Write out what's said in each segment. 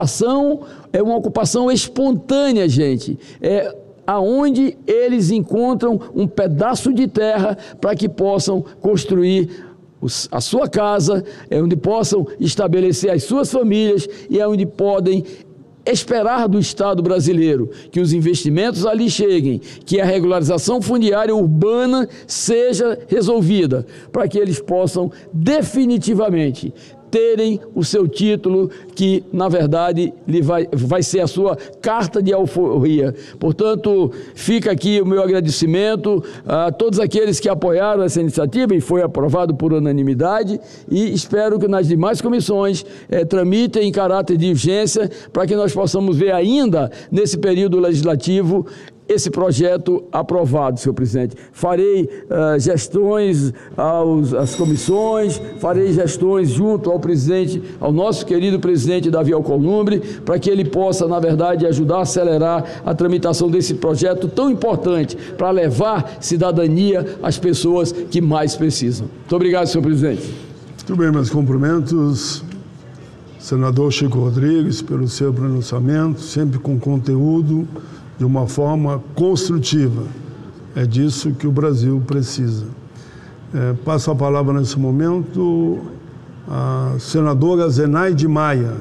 ocupação é uma ocupação espontânea, gente. É aonde eles encontram um pedaço de terra para que possam construir a sua casa, é onde possam estabelecer as suas famílias e é onde podem esperar do Estado brasileiro que os investimentos ali cheguem, que a regularização fundiária urbana seja resolvida, para que eles possam definitivamente terem o seu título, que na verdade vai ser a sua carta de alforria. Portanto, fica aqui o meu agradecimento a todos aqueles que apoiaram essa iniciativa e foi aprovado por unanimidade, e espero que nas demais comissões tramitem em caráter de urgência para que nós possamos ver ainda nesse período legislativo esse projeto aprovado, senhor presidente. Farei gestões às comissões, farei gestões junto ao presidente, ao nosso querido presidente Davi Alcolumbre, para que ele possa, na verdade, ajudar a acelerar a tramitação desse projeto tão importante para levar cidadania às pessoas que mais precisam. Muito obrigado, senhor presidente. Muito bem, meus cumprimentos, senador Chico Rodrigues, pelo seu pronunciamento, sempre com conteúdo, de uma forma construtiva. É disso que o Brasil precisa. Passo a palavra nesse momento à senadora Zenaide Maia.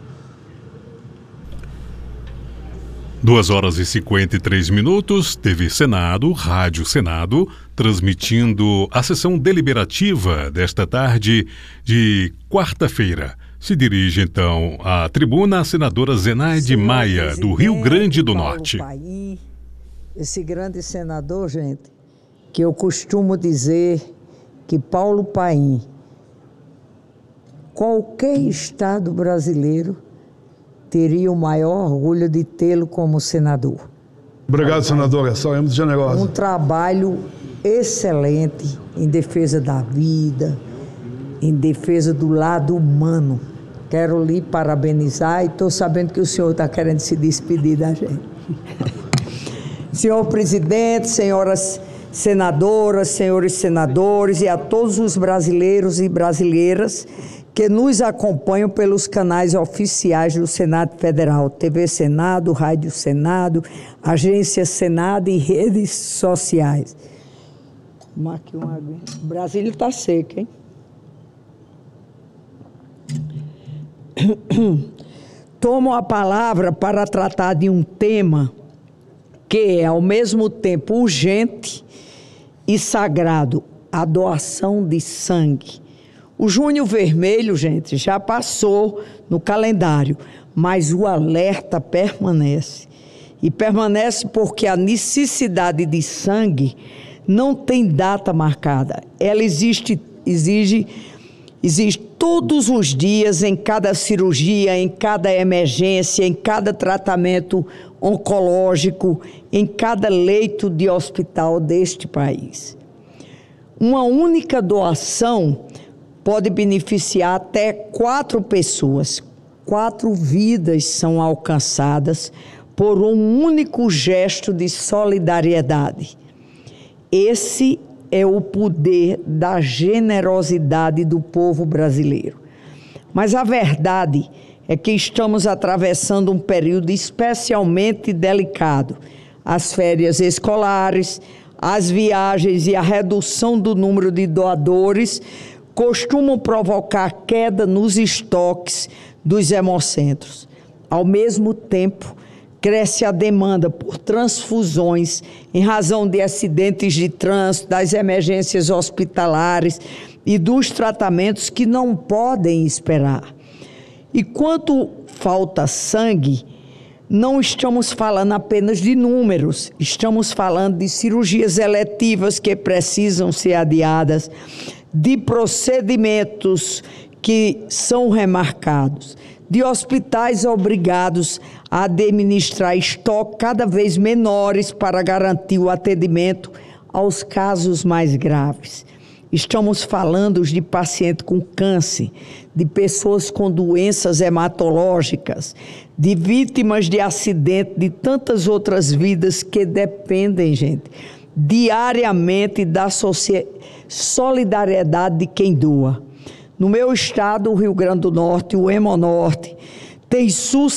2h53, TV Senado, Rádio Senado, transmitindo a sessão deliberativa desta tarde de quarta-feira. Se dirige, então, à tribuna a senadora Zenaide Maia, do Rio Grande do Norte. Paim, esse grande senador, gente, que eu costumo dizer que Paulo Paim, qualquer estado brasileiro teria o maior orgulho de tê-lo como senador. Obrigado, senadora. Só é muito generosa. Um trabalho excelente em defesa da vida, em defesa do lado humano. Quero lhe parabenizar e estou sabendo que o senhor está querendo se despedir da gente. Senhor presidente, senhoras senadoras, senhores senadores e a todos os brasileiros e brasileiras que nos acompanham pelos canais oficiais do Senado Federal, TV Senado, Rádio Senado, Agência Senado e redes sociais. Marque uma água. O Brasília está seco, hein? Tomo a palavra para tratar de um tema que é, ao mesmo tempo, urgente e sagrado, a doação de sangue. O Junho Vermelho, gente, já passou no calendário, mas o alerta permanece. E permanece porque a necessidade de sangue não tem data marcada. Ela exige todos os dias, em cada cirurgia, em cada emergência, em cada tratamento oncológico, em cada leito de hospital deste país. Uma única doação pode beneficiar até 4 pessoas. 4 vidas são alcançadas por um único gesto de solidariedade. Esse é o poder da generosidade do povo brasileiro. Mas a verdade é que estamos atravessando um período especialmente delicado. As férias escolares, as viagens e a redução do número de doadores costumam provocar queda nos estoques dos hemocentros. Ao mesmo tempo, cresce a demanda por transfusões em razão de acidentes de trânsito, das emergências hospitalares e dos tratamentos que não podem esperar. E quanto falta sangue, não estamos falando apenas de números, estamos falando de cirurgias eletivas que precisam ser adiadas, de procedimentos que são remarcados, de hospitais obrigados a administrar estoque cada vez menores para garantir o atendimento aos casos mais graves. Estamos falando de pacientes com câncer, de pessoas com doenças hematológicas, de vítimas de acidente, de tantas outras vidas que dependem, gente, diariamente da solidariedade de quem doa. No meu estado, o Rio Grande do Norte, o Hemonorte, tem SUS